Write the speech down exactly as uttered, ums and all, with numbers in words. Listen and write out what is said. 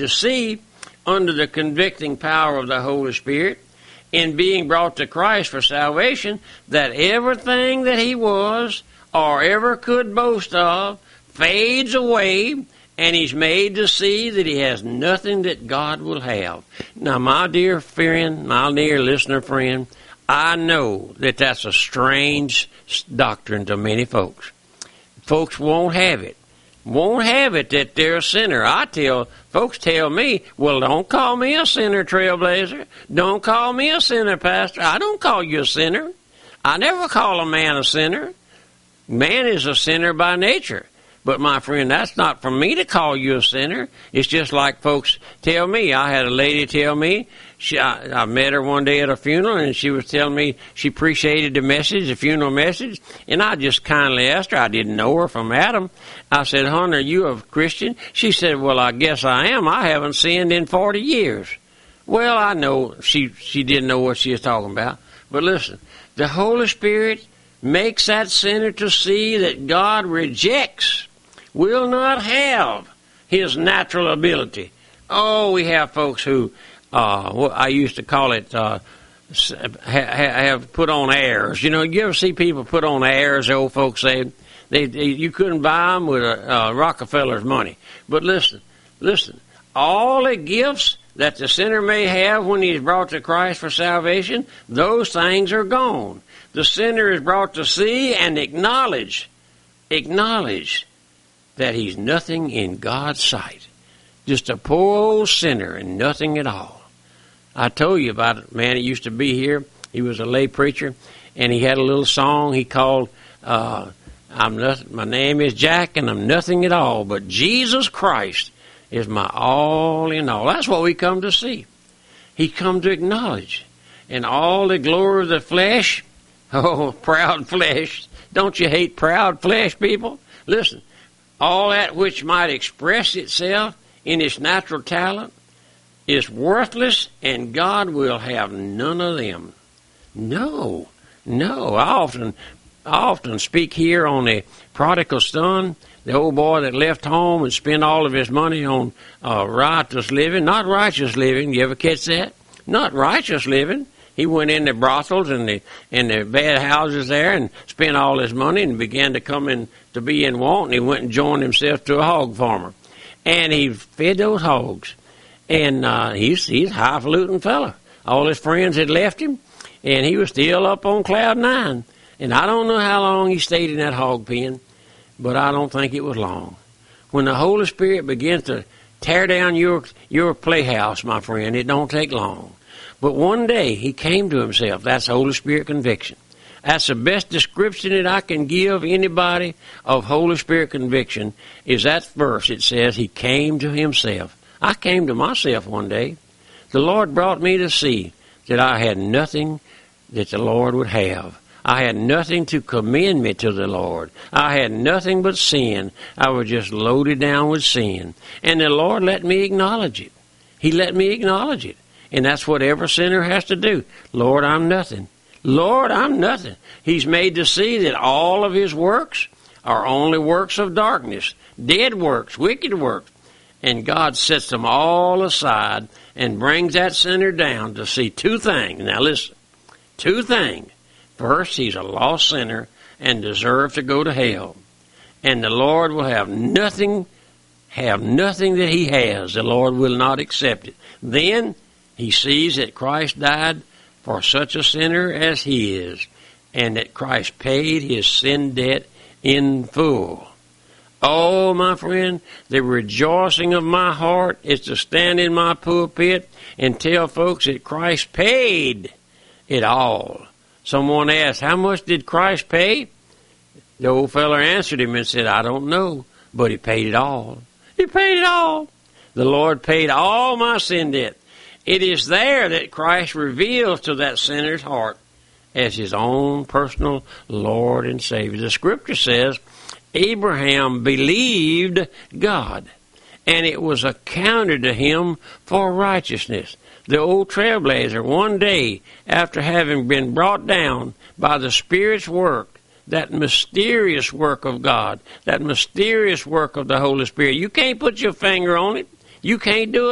to see under the convicting power of the Holy Spirit in being brought to Christ for salvation that everything that he was or ever could boast of fades away, and he's made to see that he has nothing that God will have. Now, my dear friend, my dear listener friend, I know that that's a strange doctrine to many folks. Folks won't have it. Won't have it that they're a sinner. I tell, folks tell me, well, don't call me a sinner, Trailblazer. Don't call me a sinner, Pastor. I don't call you a sinner. I never call a man a sinner. Man is a sinner by nature. But, my friend, that's not for me to call you a sinner. It's just like folks tell me. I had a lady tell me, she, I, I met her one day at a funeral, and she was telling me she appreciated the message, the funeral message, and I just kindly asked her. I didn't know her from Adam. I said, hon, are you a Christian? She said, well, I guess I am. I haven't sinned in forty years. Well, I know she, she didn't know what she was talking about. But listen, the Holy Spirit makes that sinner to see that God rejects, will not have his natural ability. Oh, we have folks who, uh, what I used to call it, uh, ha- have put on airs. You know, you ever see people put on airs, the old folks say? They, they, you couldn't buy them with a, uh, Rockefeller's money. But listen, listen, all the gifts that the sinner may have when he is brought to Christ for salvation, those things are gone. The sinner is brought to see and acknowledge, acknowledge that he's nothing in God's sight. Just a poor old sinner and nothing at all. I told you about a man that used to be here. He was a lay preacher, and he had a little song he called, uh, I'm nothing, my name is Jack, and I'm nothing at all, but Jesus Christ is my all in all. That's what we come to see. He come to acknowledge. And all the glory of the flesh, oh, proud flesh. Don't you hate proud flesh, people? Listen, all that which might express itself in its natural talent is worthless, and God will have none of them. No, no. I often, I often speak here on the prodigal son, the old boy that left home and spent all of his money on uh, righteous living. Not righteous living. You ever catch that? Not righteous living. He went into brothels and the and the bad houses there and spent all his money and began to come in to be in want, and he went and joined himself to a hog farmer. And he fed those hogs. And uh, he's, he's a highfalutin fella. All his friends had left him, and he was still up on cloud nine. And I don't know how long he stayed in that hog pen, but I don't think it was long. When the Holy Spirit begins to tear down your your playhouse, my friend, it don't take long. But one day he came to himself. That's Holy Spirit conviction. That's the best description that I can give anybody of Holy Spirit conviction is that verse. It says he came to himself. I came to myself one day. The Lord brought me to see that I had nothing that the Lord would have. I had nothing to commend me to the Lord. I had nothing but sin. I was just loaded down with sin. And the Lord let me acknowledge it. He let me acknowledge it. And that's what every sinner has to do. Lord, I'm nothing. Lord, I'm nothing. He's made to see that all of his works are only works of darkness, dead works, wicked works. And God sets them all aside and brings that sinner down to see two things. Now listen, two things. First, he's a lost sinner and deserves to go to hell. And the Lord will have nothing, have nothing that he has. The Lord will not accept it. Then he sees that Christ died for such a sinner as he is, and that Christ paid his sin debt in full. Oh, my friend, the rejoicing of my heart is to stand in my pulpit and tell folks that Christ paid it all. Someone asked, how much did Christ pay? The old fella answered him and said, I don't know, but he paid it all. He paid it all. The Lord paid all my sin debt. It is there that Christ reveals to that sinner's heart as his own personal Lord and Savior. The Scripture says, Abraham believed God, and it was accounted to him for righteousness. The old trailblazer, one day after having been brought down by the Spirit's work, that mysterious work of God, that mysterious work of the Holy Spirit, you can't put your finger on it. You can't do it.